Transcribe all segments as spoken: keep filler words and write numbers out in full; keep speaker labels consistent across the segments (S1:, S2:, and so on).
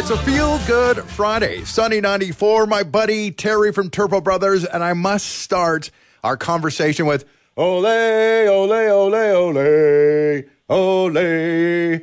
S1: It's a feel-good Friday. Sunny ninety-four, my buddy Terry from Turbo Brothers, and I must start our conversation with ole, ole, ole, ole, ole,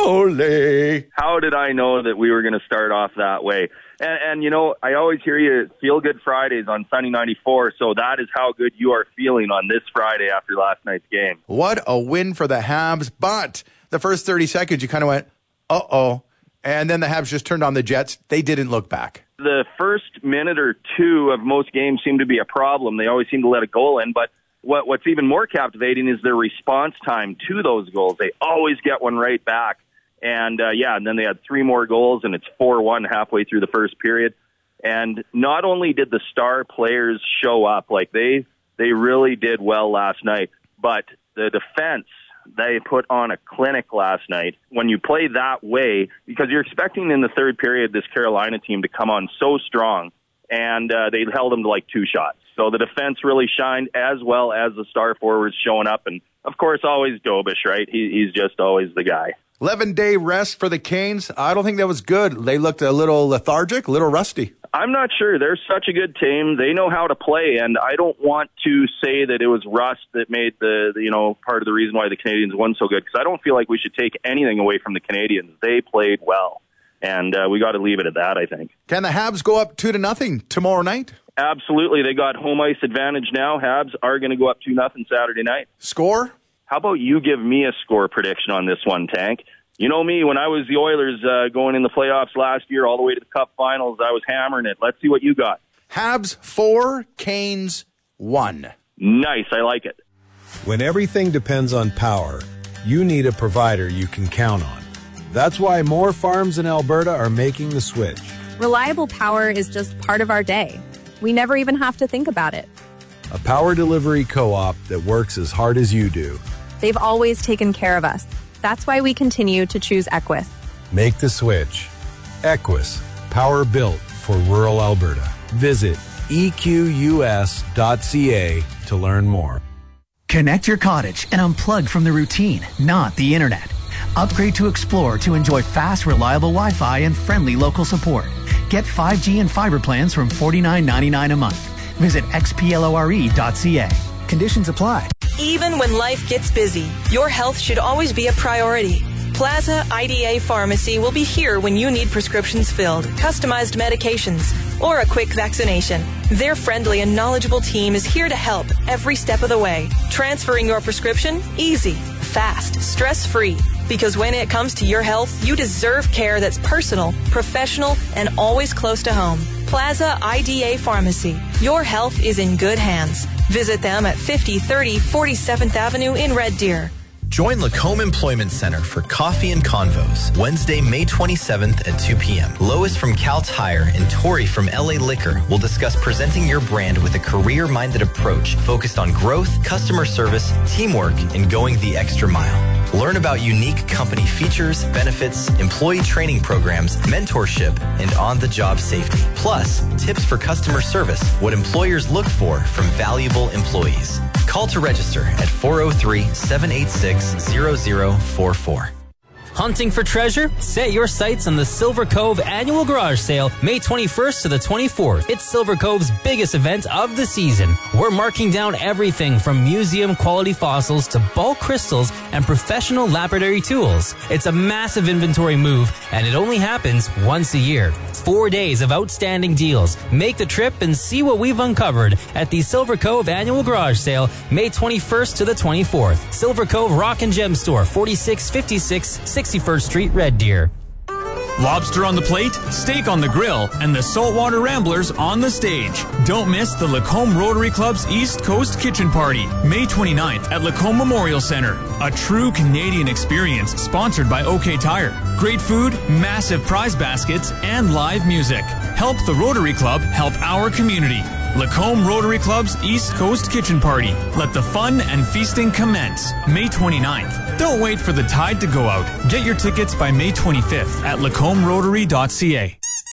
S1: ole.
S2: How did I know that we were going to start off that way? And, and, you know, I always hear you feel good Fridays on Sunny ninety-four, so that is how good you are feeling on this Friday after last night's game.
S1: What a win for the Habs, but the first thirty seconds you kind of went, uh-oh. And then the Habs just turned on the Jets. They didn't look back.
S2: The first minute or two of most games seem to be a problem. They always seem to let a goal in, but what, what's even more captivating is their response time to those goals. They always get one right back. And, uh, yeah, and then they had three more goals, and it's four one halfway through the first period. And not only did the star players show up, like they they really did well last night, but the defense, they put on a clinic last night. When you play that way, because you're expecting in the third period this Carolina team to come on so strong, and uh, they held them to like two shots. So the defense really shined, as well as the star forwards showing up. And, of course, always Dobish, right? He, he's just always the guy.
S1: eleven-day rest for the Canes. I don't think that was good. They looked a little lethargic, a little rusty.
S2: I'm not sure. They're such a good team. They know how to play, and I don't want to say that it was rust that made the, the you know, part of the reason why the Canadians won so good, because I don't feel like we should take anything away from the Canadians. They played well, and uh, we got to leave it at that, I think.
S1: Can the Habs go up two to nothing tomorrow night?
S2: Absolutely. They got home ice advantage now. Habs are going to go up two nothing Saturday night.
S1: Score?
S2: How about you give me a score prediction on this one, Tank? You know me, when I was the Oilers uh, going in the playoffs last year all the way to the Cup Finals, I was hammering it. Let's see what you got.
S1: Habs four, Canes one.
S2: Nice, I like it.
S3: When everything depends on power, you need a provider you can count on. That's why more farms in Alberta are making the switch.
S4: Reliable power is just part of our day. We never even have to think about it.
S3: A power delivery co-op that works as hard as you do.
S4: They've always taken care of us. That's why we continue to choose Equus.
S3: Make the switch. Equus, power built for rural Alberta. Visit E Q U S dot C A to learn more.
S5: Connect your cottage and unplug from the routine, not the internet. Upgrade to Explore to enjoy fast, reliable Wi-Fi and friendly local support. Get five G and fiber plans from forty-nine ninety-nine a month. Visit X P L O R E dot C A. Conditions apply.
S6: Even when life gets busy, your health should always be a priority. Plaza I D A Pharmacy will be here when you need prescriptions filled, customized medications, or a quick vaccination. Their friendly and knowledgeable team is here to help every step of the way. Transferring your prescription? Easy, fast, stress-free. Because when it comes to your health, you deserve care that's personal, professional, and always close to home. Plaza I D A Pharmacy. Your health is in good hands. Visit them at fifty thirty forty-seventh Avenue in Red Deer.
S7: Join Lacombe Employment Center for Coffee and Convos, Wednesday, May twenty-seventh at two p.m. Lois from Cal Tire and Tori from L A Liquor will discuss presenting your brand with a career-minded approach focused on growth, customer service, teamwork, and going the extra mile. Learn about unique company features, benefits, employee training programs, mentorship, and on-the-job safety. Plus, tips for customer service, what employers look for from valuable employees. Call to register at four oh three, seven eight six, zero zero four four.
S8: Hunting for treasure? Set your sights on the Silver Cove Annual Garage Sale, May twenty-first to the twenty-fourth. It's Silver Cove's biggest event of the season. We're marking down everything from museum-quality fossils to bulk crystals and professional lapidary tools. It's a massive inventory move, and it only happens once a year. Four days of outstanding deals. Make the trip and see what we've uncovered at the Silver Cove Annual Garage Sale, May twenty-first to the twenty-fourth. Silver Cove Rock and Gem Store, forty-six fifty-six sixty-first Street, Red Deer.
S9: Lobster on the plate, steak on the grill, and the Saltwater Ramblers on the stage. Don't miss the Lacombe Rotary Club's East Coast Kitchen Party, May twenty-ninth at Lacombe Memorial Center. A true Canadian experience sponsored by OK Tire. Great food, massive prize baskets, and live music. Help the Rotary Club help our community. Lacombe Rotary Club's East Coast Kitchen Party. Let the fun and feasting commence. May twenty-ninth. Don't wait for the tide to go out. Get your tickets by May twenty-fifth at lacombe rotary dot c a.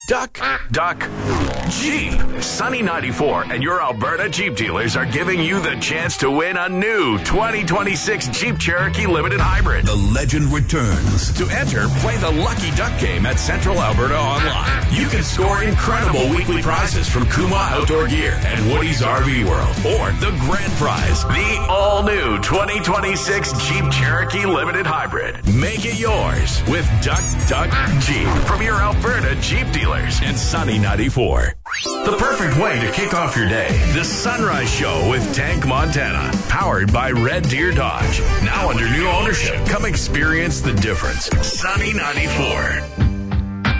S10: Duck, duck, Jeep. Sunny ninety-four and your Alberta Jeep dealers are giving you the chance to win a new twenty twenty-six Jeep Cherokee Limited Hybrid.
S11: The legend returns.
S10: To enter, play the Lucky Duck game at Central Alberta Online. You can score incredible weekly prizes from Kuma Outdoor Gear and Woody's R V World. Or the grand prize, the all-new twenty twenty-six Jeep Cherokee Limited Hybrid. Make it yours with Duck, Duck, Jeep from your Alberta Jeep dealer. And Sunny ninety-four. The perfect way to kick off your day. The Sunrise Show with Tank Montana. Powered by Red Deer Dodge. Now under new ownership. Come experience the difference. Sunny ninety-four.